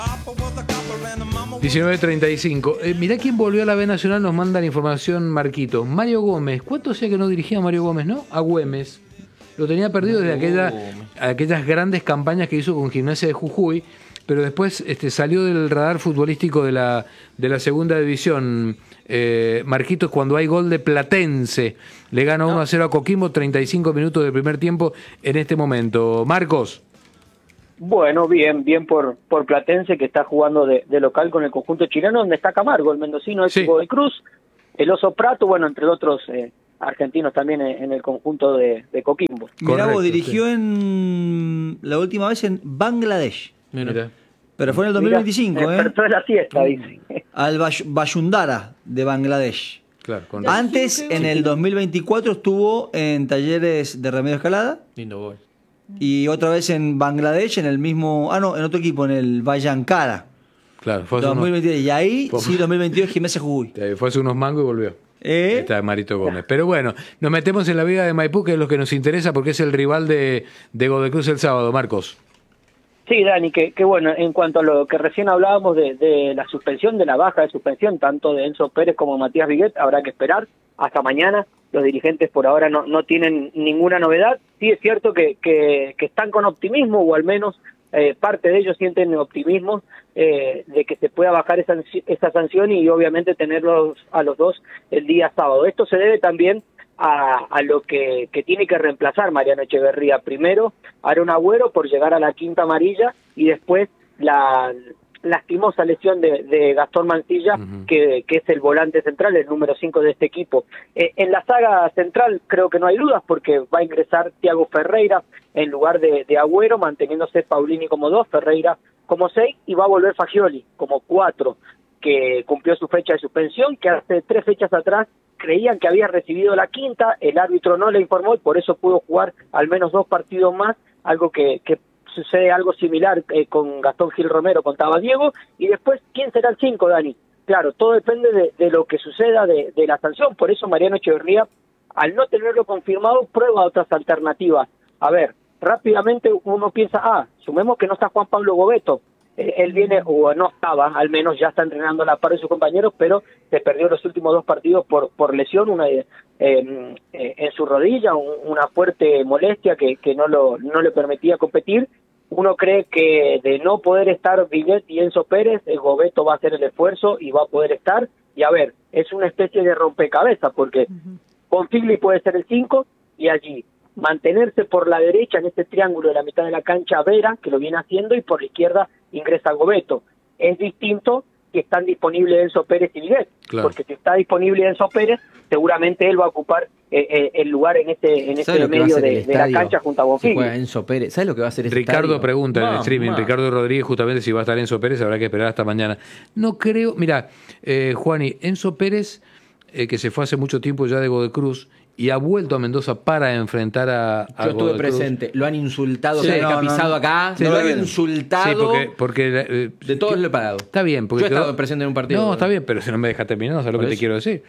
19:35. Mirá quién volvió a la B Nacional, nos manda la información Marquito. Mario Gómez. ¿Cuánto hacía que no dirigía a Mario Gómez, no? A Güemes. Lo tenía perdido desde aquellas grandes campañas que hizo con Gimnasia de Jujuy, pero después salió del radar futbolístico de la segunda división. Marquitos, cuando hay gol de Platense, le gana 1-0 a Coquimbo, 35 minutos del primer tiempo en este momento. Marcos. Bueno, bien por Platense, que está jugando de local con el conjunto chileno, donde está Camargo, el mendocino, el Godoy Cruz, el Oso Prato, bueno, entre otros argentinos también en el conjunto de Coquimbo. Mirá, vos dirigió en la última vez en Bangladesh. Mira. Pero fue en el 2025, despertó de la siesta, dice. Al Bajundara de Bangladesh. Claro, antes, en el 2024, estuvo en Talleres de Remedio Escalada. Lindo gol. Y otra vez en Bangladesh, en el mismo... en otro equipo, en el Bayankara. Claro, fue hace 2023. Y ahí, sí, 2022, Gimnasia Jujuy. Fue hace unos mangos y volvió. Está Marito Gómez. Pero bueno, nos metemos en la vida de Maipú, que es lo que nos interesa, porque es el rival de Godoy Cruz el sábado, Marcos. Sí, Dani, que bueno, en cuanto a lo que recién hablábamos de la suspensión, de la baja de suspensión, tanto de Enzo Pérez como Matías Viguet, habrá que esperar hasta mañana. Los dirigentes por ahora no tienen ninguna novedad. Sí es cierto que están con optimismo, o al menos parte de ellos sienten optimismo de que se pueda bajar esa sanción y obviamente tenerlos a los dos el día sábado. Esto se debe también a lo que tiene que reemplazar Mariano Echeverría. Primero, Aaron Agüero por llegar a la quinta amarilla, y después la lastimosa lesión de Gastón Mancilla, que es el volante central, el número 5 de este equipo. En la saga central creo que no hay dudas, porque va a ingresar Thiago Ferreira en lugar de Agüero, manteniéndose Paulini como 2, Ferreira como 6, y va a volver Fagioli como 4, que cumplió su fecha de suspensión, que hace 3 fechas atrás creían que había recibido la quinta, el árbitro no le informó y por eso pudo jugar al menos 2 partidos más, algo que sucede algo similar con Gastón Gil Romero, contaba Diego. Y después, ¿quién será el 5, Dani? Claro, todo depende de lo que suceda de la sanción. Por eso Mariano Echeverría, al no tenerlo confirmado, prueba otras alternativas. A ver, rápidamente uno piensa, sumemos que no está Juan Pablo Gobeto. Él viene, o no estaba, al menos ya está entrenando a la par de sus compañeros, pero se perdió los últimos 2 partidos por lesión, una en su rodilla, una fuerte molestia que no le permitía competir. Uno cree que de no poder estar Viguet y Enzo Pérez, el Gobeto va a hacer el esfuerzo y va a poder estar. Y a ver, es una especie de rompecabezas, porque Bonfigli puede ser el 5, y allí mantenerse por la derecha en este triángulo de la mitad de la cancha Vera, que lo viene haciendo, y por la izquierda ingresa Gobeto. Es distinto que están disponibles Enzo Pérez y Viguet, claro, porque si está disponible Enzo Pérez, seguramente él va a ocupar el lugar en este medio de la cancha junto a Bonfigli. Juega Enzo Pérez. ¿Sabes lo que va a hacer ese Ricardo estadio? Pregunta en el streaming, Ricardo Rodríguez, justamente si va a estar Enzo Pérez, habrá que esperar hasta mañana. No creo, mira, Juani, Enzo Pérez, que se fue hace mucho tiempo ya de Godoy Cruz, y ha vuelto a Mendoza para enfrentar a Yo estuve presente, lo han insultado, se ha pisado acá, lo han insultado. Sí, porque de todos lo he pagado. Está bien. Porque yo he estado presente en un partido. No, está bien, pero si no me dejas terminar, no sabes lo que te quiero decir.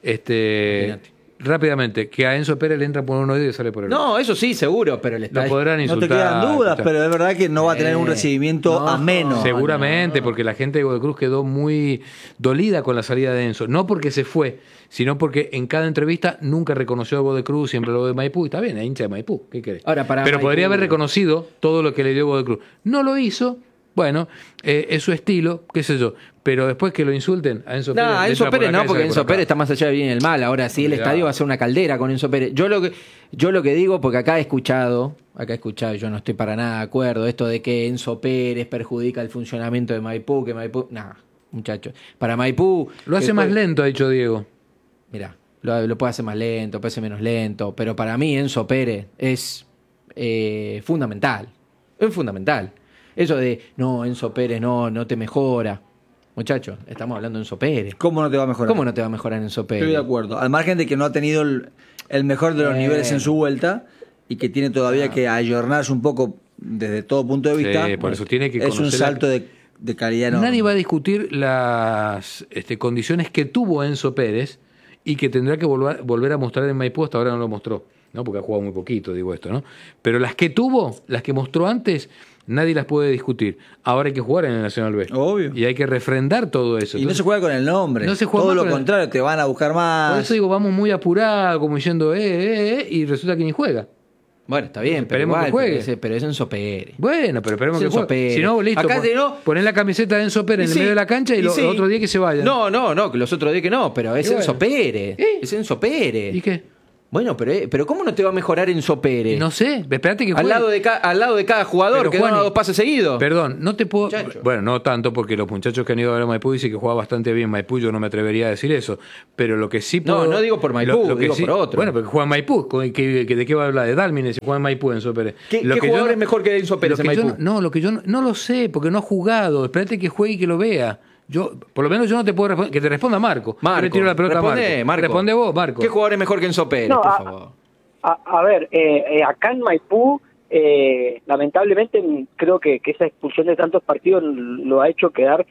Rápidamente, que a Enzo Pérez le entra por un oído y sale por el otro. No, eso sí, seguro, pero el estadio... No podrán insultar. No te quedan dudas, pero es verdad que no va a tener un recibimiento ameno. Seguramente, porque la gente de Godoy Cruz quedó muy dolida con la salida de Enzo. No porque se fue, sino porque en cada entrevista nunca reconoció a Godoy Cruz, siempre lo de Maipú. Y está bien, es hincha de Maipú, ¿qué querés? Ahora, pero Maipú, podría haber reconocido todo lo que le dio Godoy Cruz. No lo hizo. Bueno, es su estilo, qué sé yo. Pero después que lo insulten a Enzo Pérez... No, a Enzo Pérez no, porque Enzo Pérez está más allá del bien y el mal. Ahora sí, el estadio va a ser una caldera con Enzo Pérez. Yo lo que digo, porque acá he escuchado, yo no estoy para nada de acuerdo, esto de que Enzo Pérez perjudica el funcionamiento de Maipú, que Maipú... Nah, muchachos. Para Maipú... Lo hace más lento, ha dicho Diego. Mirá, lo puede hacer más lento, puede ser menos lento, pero para mí Enzo Pérez es fundamental. Es fundamental. Eso de, no, Enzo Pérez no te mejora. Muchachos, estamos hablando de Enzo Pérez. ¿Cómo no te va a mejorar? ¿Cómo no te va a mejorar Enzo Pérez? Estoy de acuerdo. Al margen de que no ha tenido el mejor de los niveles en su vuelta y que tiene todavía que ayornarse un poco desde todo punto de vista. Por eso tiene que es un salto de calidad enorme. Nadie va a discutir las condiciones que tuvo Enzo Pérez y que tendrá que volver a mostrar en Maipú. Hasta ahora no lo mostró, ¿no? Porque ha jugado muy poquito, digo esto, ¿no? Pero las que tuvo, las que mostró antes, Nadie las puede discutir. Ahora hay que jugar en el Nacional B. Obvio. Y hay que refrendar todo eso. Y Entonces, no se juega con el nombre. No se juega todo más lo con contrario, te van a buscar más. por eso digo, vamos muy apurados, como diciendo, y resulta que ni juega. Bueno, está bien, pero Esperemos que igual, juegue. pero es Enzo Pérez. Bueno, pero esperemos Es que Enzo juegue. Pérez. Si no, listo. Acá Ponés la camiseta de Enzo Pérez en el medio de la cancha y los otros días que se vayan. No, que los otros días que no, pero es Y bueno. Enzo Pérez. Es Enzo Pérez. ¿Y qué? Bueno, pero ¿cómo no te va a mejorar Enzo Pérez? No sé, espérate que al juegue. lado de cada jugador Pero, que da Juani, 2 pases seguidos. Perdón, no te puedo. Muchacho. Bueno, no tanto porque los muchachos que han ido a ver a Maipú dicen que juega bastante bien Maipú. Yo no me atrevería a decir eso. Pero lo que sí puedo. No digo por Maipú, lo que digo por otro. Bueno, porque juega en Maipú. ¿De qué va a hablar? De Dálmine, si juega en Maipú, Enzo Pérez. ¿Qué jugador es mejor que Enzo Pérez en Maipú? Lo que yo no lo sé, porque no ha jugado. Espérate que juegue y que lo vea. Por lo menos yo no te puedo responder. Que te responda Marco. Yo le tiro la pelota a Marco. Responde vos, Marco. ¿Qué jugador es mejor que Enzo Pérez, por favor? A ver, acá en Maipú, lamentablemente creo que esa expulsión de tantos partidos lo ha hecho quedar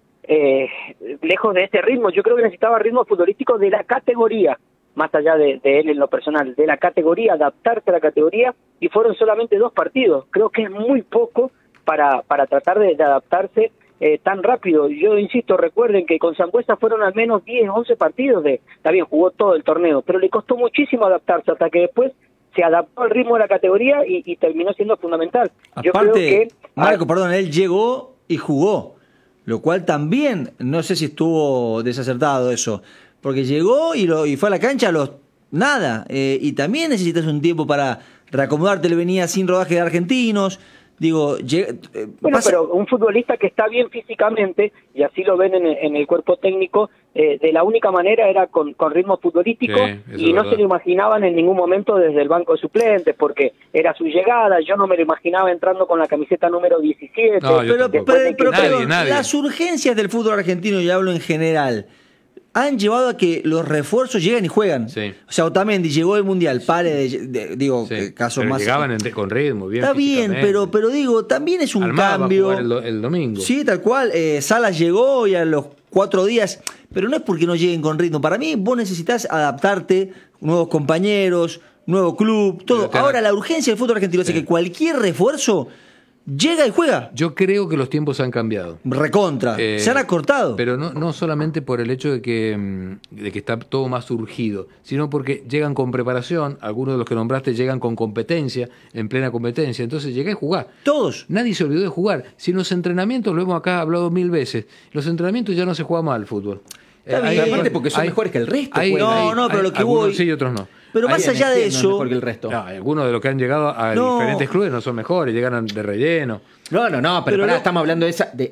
lejos de ese ritmo. Yo creo que necesitaba ritmo futbolístico de la categoría, más allá de él en lo personal, de la categoría, adaptarse a la categoría, y fueron solamente 2 partidos. Creo que es muy poco para tratar de adaptarse tan rápido. Yo insisto, recuerden que con Sangüesa fueron al menos 10, 11 partidos está bien, jugó todo el torneo, pero le costó muchísimo adaptarse hasta que después se adaptó al ritmo de la categoría y terminó siendo fundamental. Yo Aparte, creo que Marco, perdón, él llegó y jugó, lo cual también, no sé si estuvo desacertado eso, porque llegó y fue a la cancha a los nada, y también necesitas un tiempo para reacomodarte. Le venía sin rodaje de argentinos. Digo, bueno, pero un futbolista que está bien físicamente, y así lo ven en el cuerpo técnico, de la única manera era con ritmo futbolístico, y no se lo imaginaban en ningún momento desde el banco de suplentes, porque era su llegada. Yo no me lo imaginaba entrando con la camiseta número 17. No, pero nadie. Las urgencias del fútbol argentino, y hablo en general, han llevado a que los refuerzos lleguen y juegan. Sí. O sea, Otamendi llegó el Mundial, digo, casos pero más... llegaban con ritmo, bien. Está bien, pero digo, también es un Almada cambio. Va a jugar el domingo. Sí, tal cual. Salas llegó y a los 4 días, pero no es porque no lleguen con ritmo. Para mí vos necesitas adaptarte, nuevos compañeros, nuevo club, todo. Ahora la urgencia del fútbol argentino hace que cualquier refuerzo llega y juega. Yo creo que los tiempos han cambiado. Recontra. Se han acortado. Pero no solamente por el hecho de que está todo más urgido, sino porque llegan con preparación. Algunos de los que nombraste llegan con competencia, en plena competencia. Entonces llega y jugá. Todos. Nadie se olvidó de jugar. Si en los entrenamientos, lo hemos acá hablado 1000 veces, los entrenamientos ya no se juega mal al fútbol. Aparte porque son mejores que el resto. Pero lo que algunos sí y otros no. Pero más allá de eso... mejor que el resto. Algunos de los que han llegado a diferentes clubes no son mejores, llegan de relleno. Pero pará, estamos hablando de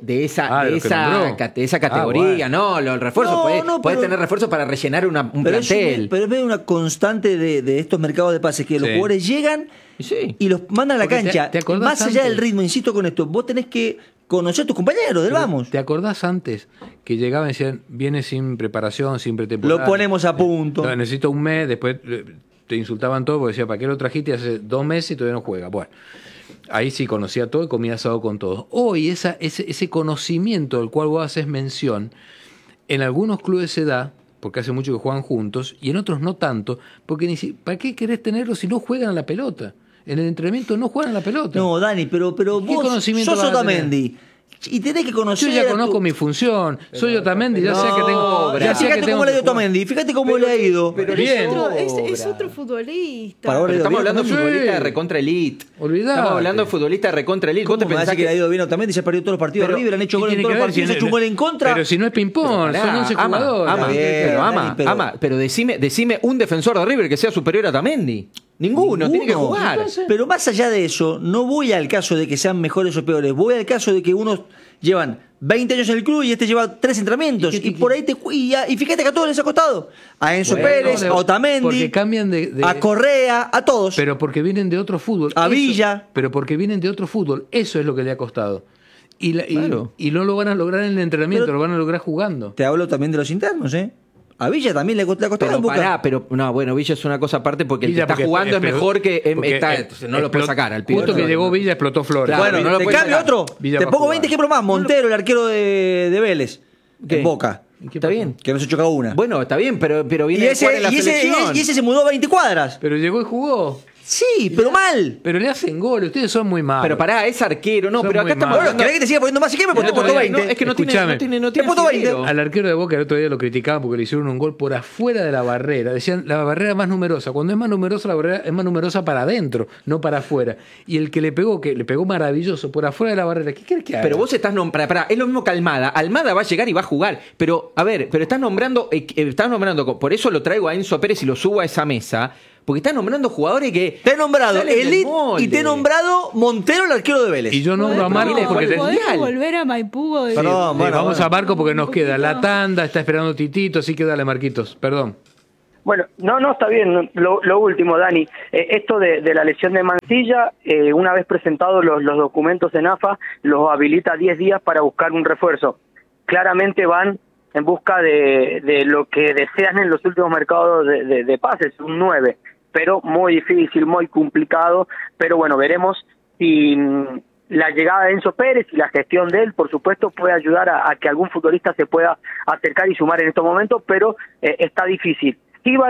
esa categoría. Bueno. Los refuerzos. Podés tener refuerzos para rellenar un plantel. Pero es una constante de estos mercados de pases, que los jugadores llegan y los mandan a la cancha. Más allá del ritmo, insisto con esto, vos tenés que conocer a tus compañeros del vamos. ¿Te acordás antes que llegaban y decían, viene sin preparación, sin pretemporada? Lo ponemos a punto. Necesito un mes, después te insultaban todo porque decía, ¿para qué lo trajiste hace 2 meses y todavía no juega? Bueno, ahí sí conocía todo y comía asado con todos. Hoy ese conocimiento del cual vos haces mención, en algunos clubes se da, porque hace mucho que juegan juntos, y en otros no tanto, porque ¿para qué querés tenerlos si no juegan a la pelota? En el entrenamiento no juegan a la pelota. No, Dani, pero vos sos Otamendi. Y tenés que conocer. Yo ya conozco mi función. Soy Otamendi, ya sé que tengo. Fíjate cómo le ha ido Otamendi, fíjate cómo le ha ido. Pero bien. Es otro futbolista. Pero estamos hablando de futbolista de recontra elite. Olvidate. Estamos hablando de futbolista de recontra elite. ¿Vos te pensás que le ha ido bien a Otamendi? Se ha perdido todos los partidos de River, han hecho gol en todos los partidos, se ha hecho un gol en contra. Pero si no es ping-pong, son 11 jugadores. Pero decime un defensor de River que sea superior a Otamendi. Ninguno, tiene que jugar. Entonces, pero más allá de eso, no voy al caso de que sean mejores o peores, voy al caso de que unos llevan 20 años en el club y este lleva 3 entrenamientos. Y por ahí y fíjate que a todos les ha costado. A Enzo Pérez, a Otamendi, cambian a Correa, a todos. Pero porque vienen de otro fútbol. A Villa. Pero porque vienen de otro fútbol. Eso es lo que le ha costado. Y no lo van a lograr en el entrenamiento, lo van a lograr jugando. Te hablo también de los internos, ¿eh? A Villa también le ha costado. Villa es una cosa aparte porque el que está jugando es mejor que no lo puede sacar al pibe. Justo que llegó Villa explotó Flores. Bueno, no te cambio otro. Te pongo 20 ejemplos más. Montero, el arquero de Vélez. En Boca. Está bien. Que no se choca una. Bueno, está bien, pero viene a jugar en la selección. Y ese se mudó 20 cuadras. Pero llegó y jugó. Sí, pero mal. Pero le hacen goles, ustedes son muy malos. Pero pará, es arquero, no, Son pero acá muy estamos malos. Bueno, hablando... ¿querés que te siga poniendo más? Si querés me El pongo otro día- 20. No, es que no tiene Escuchame. Te puesto 20. fideo. Al arquero de Boca el otro día lo criticaban porque le hicieron un gol por afuera de la barrera. Decían, la barrera más numerosa. Cuando es más numerosa, la barrera es más numerosa para adentro, no para afuera. Y el que le pegó maravilloso por afuera de la barrera. ¿Qué querés que haga? Pero vos estás nombrando, pará, es lo mismo que Almada. Almada va a llegar y va a jugar. Pero, a ver, pero estás nombrando, por eso lo traigo a Enzo Pérez y lo subo a esa mesa, porque estás nombrando jugadores que... Te he nombrado salen del Elite molde. y te he nombrado Montero, el arquero de Vélez. Y yo nombro a Marco Podemos- porque... podemos volver a Maipú? Perdón, bueno, vamos bueno. a Marco porque nos queda la tanda, está esperando Titito, así que dale, Marquitos, perdón. Bueno, no, está bien. Lo último, Dani, esto de la lesión de Mancilla, una vez presentados los documentos en AFA, los habilita 10 días para buscar un refuerzo. Claramente van en busca de lo que desean en los últimos mercados de pases, un 9, pero muy difícil, muy complicado, pero bueno, veremos si la llegada de Enzo Pérez y la gestión de él, por supuesto, puede ayudar a que algún futbolista se pueda acercar y sumar en estos momentos, pero está difícil. Sí va